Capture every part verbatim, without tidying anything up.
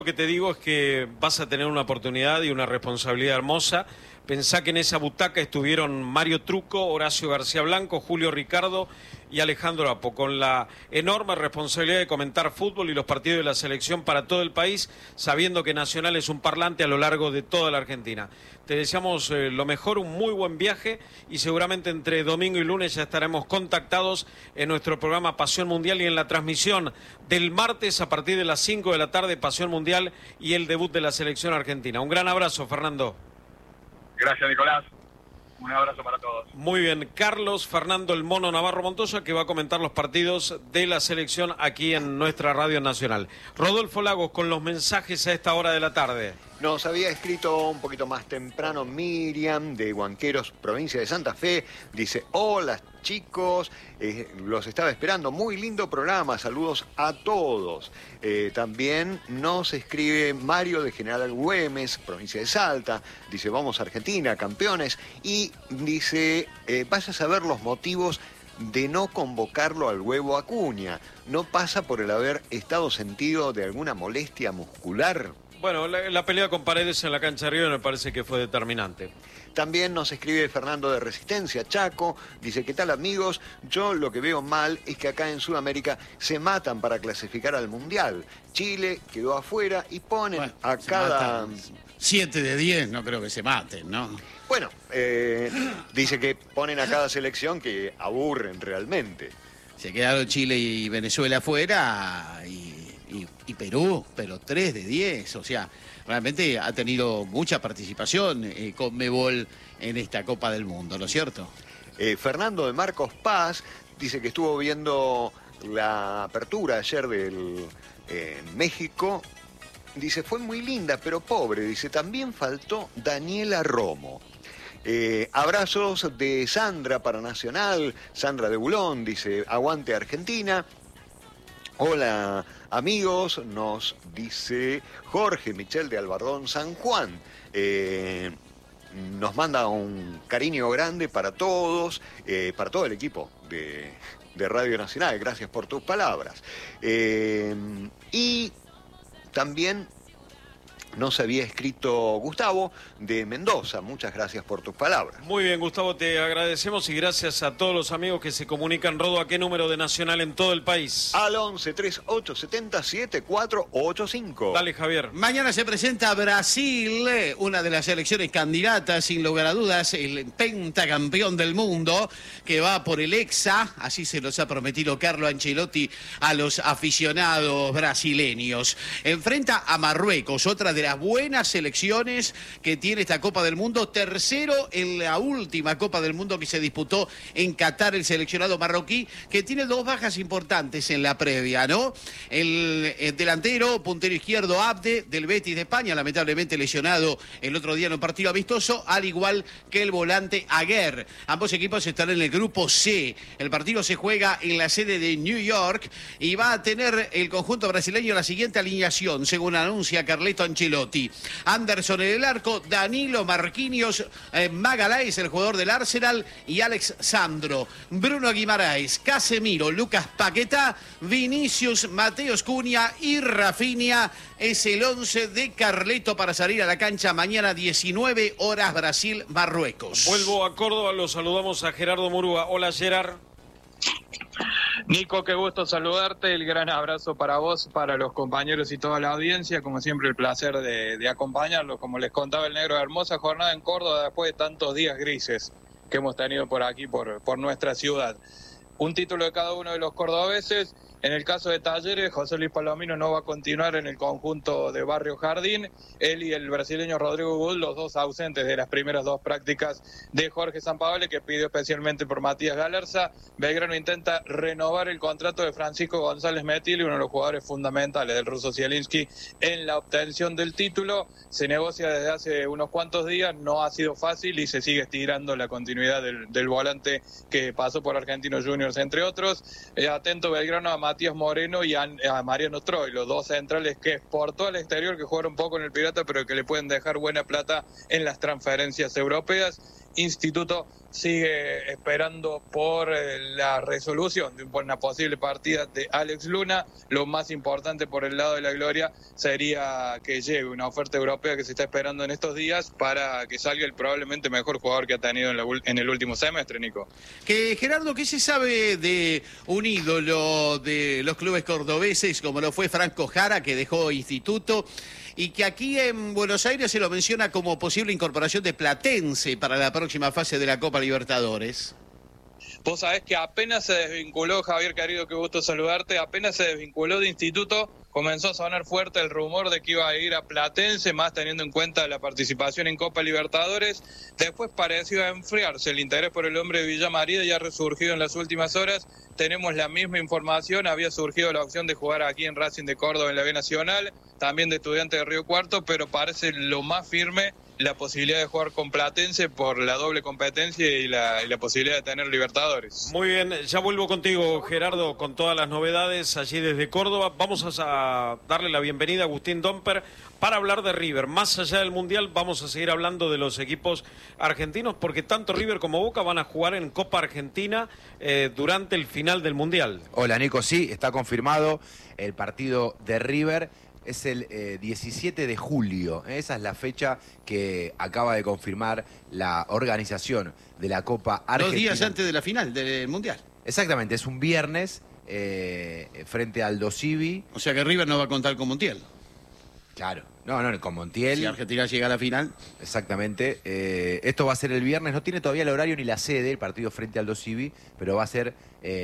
Lo que te digo es que vas a tener una oportunidad y una responsabilidad hermosa. Pensá que en esa butaca estuvieron Mario Trucco, Horacio García Blanco, Julio Ricardo y Alejandro Apo, con la enorme responsabilidad de comentar fútbol y los partidos de la selección para todo el país, sabiendo que Nacional es un parlante a lo largo de toda la Argentina. Te deseamos eh, lo mejor, un muy buen viaje y seguramente entre domingo y lunes ya estaremos contactados en nuestro programa Pasión Mundial y en la transmisión del martes a partir de las cinco de la tarde, Pasión Mundial y el debut de la selección argentina. Un gran abrazo, Fernando. Gracias, Nicolás. Un abrazo para todos. Muy bien, Carlos Fernando el Mono Navarro Montoya, que va a comentar los partidos de la selección aquí en nuestra Radio Nacional. Rodolfo Lagos con los mensajes a esta hora de la tarde. Nos había escrito un poquito más temprano Miriam de Huanqueros, provincia de Santa Fe. Dice, hola chicos, eh, los estaba esperando, muy lindo programa, saludos a todos. Eh, también nos escribe Mario de General Güemes, provincia de Salta. Dice, vamos a Argentina, campeones. Y dice, eh, vas a saber los motivos de no convocarlo al Huevo Acuña. ¿No pasa por el haber estado sentido de alguna molestia muscular? Bueno, la, la pelea con Paredes en la cancha de Río me parece que fue determinante. También nos escribe Fernando de Resistencia, Chaco, dice, ¿qué tal amigos? Yo lo que veo mal es que acá en Sudamérica se matan para clasificar al Mundial. Chile quedó afuera y ponen bueno, a cada... siete de diez no creo que se maten, ¿no? Bueno, eh, dice que ponen a cada selección que aburren realmente. Se quedaron Chile y Venezuela afuera y... Y, y Perú, pero tres de diez, o sea, realmente ha tenido mucha participación eh, Conmebol en esta Copa del Mundo, ¿no es cierto? Eh, Fernando de Marcos Paz dice que estuvo viendo la apertura ayer del eh, México, dice, fue muy linda, pero pobre, dice, también faltó Daniela Romo. Eh, abrazos de Sandra para Nacional, Sandra de Bulón, dice, aguante Argentina. Hola amigos, nos dice Jorge Michel de Albardón San Juan. Eh, nos manda un cariño grande para todos, eh, para todo el equipo de, de Radio Nacional. Gracias por tus palabras. Eh, y también nos había escrito Gustavo de Mendoza. Muchas gracias por tus palabras. Muy bien, Gustavo, te agradecemos y gracias a todos los amigos que se comunican. Rodo, ¿a qué número de Nacional en todo el país? Al once, treinta y ocho, setenta, setenta y cuatro ochenta y cinco. Dale, Javier. Mañana se presenta Brasil, una de las selecciones candidatas, sin lugar a dudas, el pentacampeón del mundo, que va por el Hexa, así se los ha prometido Carlo Ancelotti a los aficionados brasileños. Enfrenta a Marruecos, otra de las buenas selecciones que tiene esta Copa del Mundo, tercero en la última Copa del Mundo que se disputó en Qatar, el seleccionado marroquí, que tiene dos bajas importantes en la previa, ¿no? El, el delantero, puntero izquierdo, Abde, del Betis de España, lamentablemente lesionado el otro día en un partido amistoso, al igual que el volante Aguer. Ambos equipos están en el grupo C. El partido se juega en la sede de New York y va a tener el conjunto brasileño la siguiente alineación, según anuncia Carleto Ancelotti. Anderson en el arco, Danilo, Marquinhos, eh, Magalhães, el jugador del Arsenal, y Alex Sandro, Bruno Guimaraes, Casemiro, Lucas Paquetá, Vinicius, Mateus Cunha y Rafinha. Es el once de Carleto para salir a la cancha mañana diecinueve horas Brasil-Marruecos. Vuelvo a Córdoba, los saludamos a Gerardo Murúa. Hola, Gerard. Nico, qué gusto saludarte, el gran abrazo para vos, para los compañeros y toda la audiencia, como siempre el placer de, de acompañarlos, como les contaba el negro, hermosa jornada en Córdoba después de tantos días grises que hemos tenido por aquí, por, por nuestra ciudad. Un título de cada uno de los cordobeses. En el caso de Talleres, José Luis Palomino no va a continuar en el conjunto de Barrio Jardín. Él y el brasileño Rodrigo Gould, los dos ausentes de las primeras dos prácticas de Jorge Sampaoli, que pidió especialmente por Matías Galarza. Belgrano intenta renovar el contrato de Francisco González Metilli, uno de los jugadores fundamentales del ruso Zielinski en la obtención del título. Se negocia desde hace unos cuantos días, no ha sido fácil y se sigue estirando la continuidad del, del volante que pasó por Argentinos Juniors, entre otros. Eh, atento Belgrano a Matías Moreno y a, a Mariano Troy, los dos centrales que exportó al exterior, que jugaron poco en el Pirata, pero que le pueden dejar buena plata en las transferencias europeas. Instituto sigue esperando por eh, la resolución de una posible partida de Alex Luna. Lo más importante por el lado de la Gloria sería que llegue una oferta europea que se está esperando en estos días para que salga el probablemente mejor jugador que ha tenido en, la, en el último semestre, Nico. Que, Gerardo, ¿qué se sabe de un ídolo de los clubes cordobeses como lo fue Franco Jara, que dejó Instituto, y que aquí en Buenos Aires se lo menciona como posible incorporación de Platense para la próxima fase de la Copa Libertadores? Vos sabés que apenas se desvinculó, Javier querido, qué gusto saludarte, apenas se desvinculó de Instituto, comenzó a sonar fuerte el rumor de que iba a ir a Platense, más teniendo en cuenta la participación en Copa Libertadores. Después pareció enfriarse el interés por el hombre de Villa María y ha resurgido en las últimas horas. Tenemos la misma información, había surgido la opción de jugar aquí en Racing de Córdoba en la B Nacional, también de Estudiantes de Río Cuarto, pero parece lo más firme la posibilidad de jugar con Platense por la doble competencia y la, y la posibilidad de tener Libertadores. Muy bien, ya vuelvo contigo, Gerardo, con todas las novedades allí desde Córdoba. Vamos a darle la bienvenida a Agustín Domper para hablar de River. Más allá del Mundial, vamos a seguir hablando de los equipos argentinos, porque tanto River como Boca van a jugar en Copa Argentina eh, durante el final del Mundial. Hola, Nico, sí, está confirmado el partido de River. Es el eh, diecisiete de julio, esa es la fecha que acaba de confirmar la organización de la Copa Argentina. Dos días antes de la final del Mundial. Exactamente, es un viernes eh, frente al Dosivi. O sea que River no va a contar con Montiel. Claro, no, no, con Montiel. Si Argentina llega a la final. Exactamente, eh, esto va a ser el viernes, no tiene todavía el horario ni la sede, el partido frente al Dosivi, pero va a ser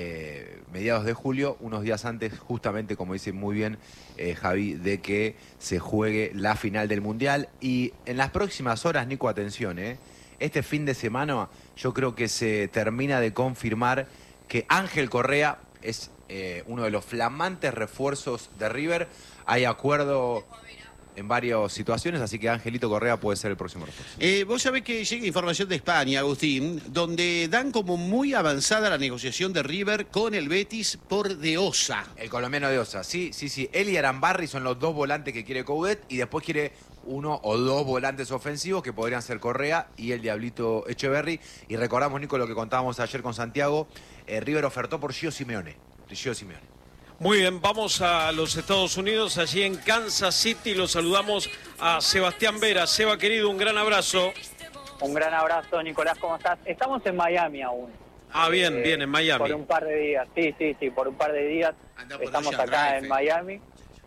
eh, mediados de julio, unos días antes, justamente como dice muy bien eh, Javi, de que se juegue la final del Mundial. Y en las próximas horas, Nico, atención, eh, este fin de semana yo creo que se termina de confirmar que Ángel Correa es eh, uno de los flamantes refuerzos de River. Hay acuerdo en varias situaciones, así que Angelito Correa puede ser el próximo refuerzo. Eh, vos sabés que llega información de España, Agustín, donde dan como muy avanzada la negociación de River con el Betis por De Osa. El colombiano De Osa, sí, sí, sí. Él y Arambarri son los dos volantes que quiere Coudet y después quiere uno o dos volantes ofensivos que podrían ser Correa y el Diablito Echeverry. Y recordamos, Nico, lo que contábamos ayer con Santiago, eh, River ofertó por Gio Simeone. Gio Simeone. Muy bien, vamos a los Estados Unidos, allí en Kansas City. Los saludamos a Sebastián Vera. Seba, querido, un gran abrazo. Un gran abrazo, Nicolás, ¿cómo estás? Estamos en Miami aún. Ah, bien, eh, bien, en Miami. Por un par de días, sí, sí, sí, por un par de días. Estamos allá, acá drive, en Miami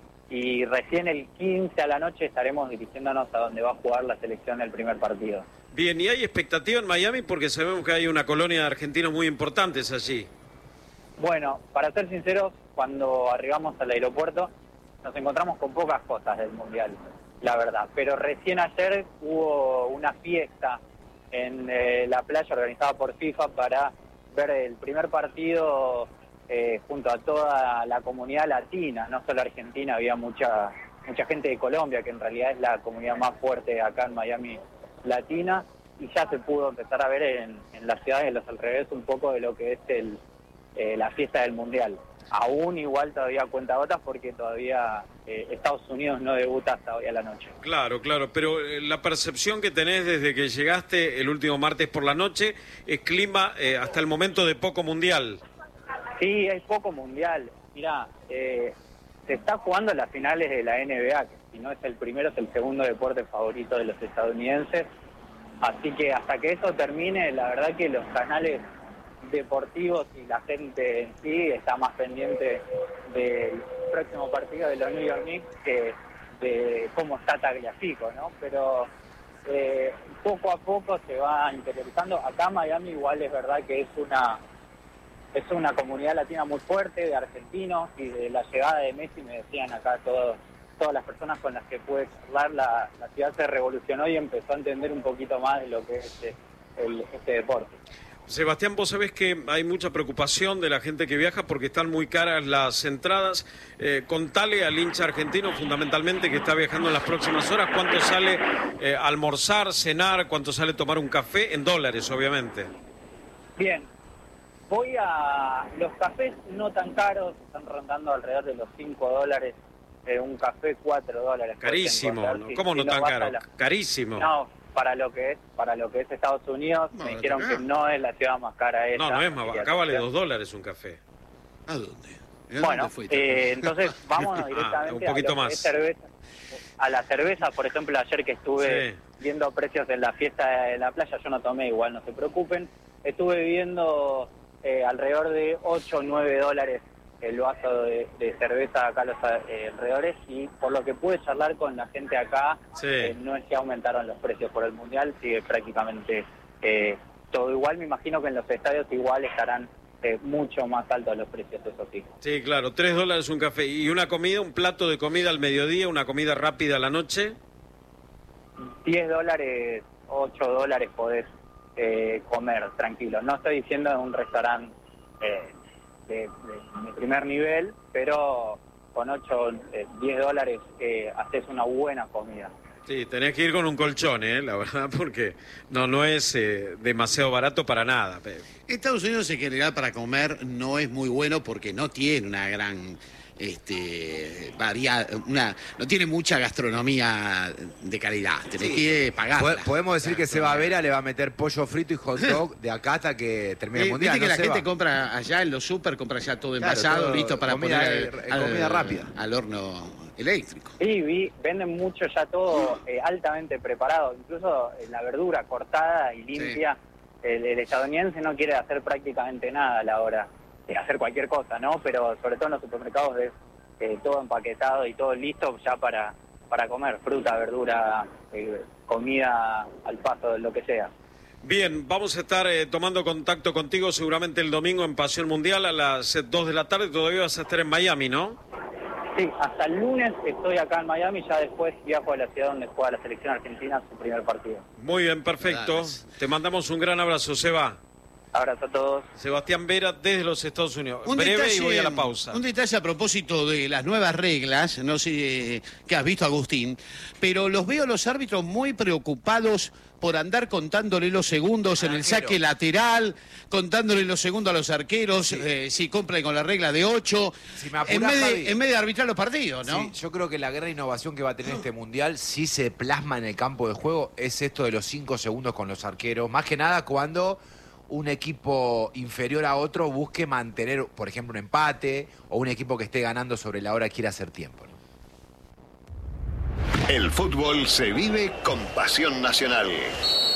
y recién el quince a la noche estaremos dirigiéndonos a donde va a jugar la selección del primer partido. Bien, ¿y hay expectativa en Miami? Porque sabemos que hay una colonia de argentinos muy importantes allí. Bueno, para ser sinceros, cuando arribamos al aeropuerto nos encontramos con pocas cosas del Mundial, la verdad. Pero recién ayer hubo una fiesta en eh, la playa organizada por FIFA para ver el primer partido eh, junto a toda la comunidad latina, no solo argentina, había mucha mucha gente de Colombia, que en realidad es la comunidad más fuerte acá en Miami latina, y ya se pudo empezar a ver en, en las ciudades de los alrededores un poco de lo que es el eh, la fiesta del Mundial. Aún igual todavía cuentagotas porque todavía eh, Estados Unidos no debuta hasta hoy a la noche. Claro, claro, pero eh, la percepción que tenés desde que llegaste el último martes por la noche es clima eh, hasta el momento de poco mundial. Sí, hay poco mundial. Mirá, eh, se está jugando las finales de la N B A, que si no es el primero, es el segundo deporte favorito de los estadounidenses. Así que hasta que eso termine, la verdad que los canales deportivos y la gente en sí está más pendiente del próximo partido de los New York Knicks que de cómo está Tagliafico, ¿no? Pero eh, poco a poco se va interiorizando. Acá Miami igual es verdad que es una es una comunidad latina muy fuerte, de argentinos, y de la llegada de Messi me decían acá todos todas las personas con las que pude charlar, la, la ciudad se revolucionó y empezó a entender un poquito más de lo que es este, el, este deporte. Sebastián, vos sabés que hay mucha preocupación de la gente que viaja porque están muy caras las entradas. Eh, contale al hincha argentino, fundamentalmente, que está viajando en las próximas horas, cuánto sale eh, almorzar, cenar, cuánto sale tomar un café, en dólares, obviamente. Bien, voy a... Los cafés no tan caros, están rondando alrededor de los cinco dólares, eh, un café cuatro dólares. Carísimo, ¿no? ¿Cómo no tan caro? La... Carísimo. No, para lo que es para lo que es Estados Unidos, No, me dijeron acá. que no es la ciudad más cara esa. No, no es más, Así que acá vale atención. dos dólares un café. ¿A dónde? ¿Y a Bueno, dónde fuiste? eh, entonces vámonos Ah, directamente un poquito a lo que más. es cerveza. A la cerveza, por ejemplo, ayer que estuve Sí. viendo precios en la fiesta de la playa, yo no tomé, igual no se preocupen, estuve viendo eh, alrededor de ocho o nueve dólares el vaso de, de cerveza acá a los eh, alrededores, y por lo que pude charlar con la gente acá, Sí. eh, no es que aumentaron los precios por el Mundial, sigue prácticamente eh, todo igual. Me imagino que en los estadios igual estarán eh, mucho más altos los precios, eso sí. Sí, claro, tres dólares un café. ¿Y una comida, un plato de comida al mediodía, una comida rápida a la noche? diez dólares, ocho dólares podés eh, comer tranquilo. No estoy diciendo en un restaurante eh, de, de- de primer nivel, pero con ocho, eh, diez dólares eh, haces una buena comida. Sí, tenés que ir con un colchón, ¿eh? La verdad, porque no, no es eh, demasiado barato para nada. pe- Estados Unidos en general para comer no es muy bueno porque no tiene una gran este varia, una no tiene mucha gastronomía de calidad, tenés Sí. que pagarla. Po- Podemos decir que Seba Vera le va a meter pollo frito y hot dog de acá hasta que termine el Eh, mundial. Viste que ¿no, la Seba? gente compra allá en los super, compra ya todo Claro, envasado, todo listo para comida, poner eh, comida rápida. al horno eléctrico. Sí, vi, venden mucho ya todo eh, altamente preparado, incluso eh, la verdura cortada y limpia. El, el estadounidense no quiere hacer prácticamente nada a la hora de hacer cualquier cosa, ¿no? Pero sobre todo en los supermercados es eh, todo empaquetado y todo listo ya para, para comer, fruta, verdura, eh, comida al paso, lo que sea. Bien, vamos a estar eh, tomando contacto contigo seguramente el domingo en Pasión Mundial a las eh, dos de la tarde. Todavía vas a estar en Miami, ¿no? Sí, hasta el lunes estoy acá en Miami, ya después viajo a la ciudad donde juega la selección argentina su primer partido. Muy bien, perfecto. Gracias. Te mandamos un gran abrazo, Seba. Abrazo a todos. Sebastián Vera desde los Estados Unidos. Un Breve detalle, y voy a la pausa. Un detalle a propósito de las nuevas reglas, no sé eh, qué has visto, Agustín, pero los veo a los árbitros muy preocupados por andar contándole los segundos en el Arquero. saque lateral, contándole los segundos a los arqueros, Sí. eh, si cumplen con la regla de ocho, Si me apurás, en, vez Javi. de, en vez de arbitrar los partidos, ¿no? Sí, yo creo que la gran innovación que va a tener este mundial, si se plasma en el campo de juego, es esto de los cinco segundos con los arqueros. Más que nada cuando un equipo inferior a otro busque mantener, por ejemplo, un empate, o un equipo que esté ganando sobre la hora quiere hacer tiempo, ¿no? El fútbol se vive con pasión nacional.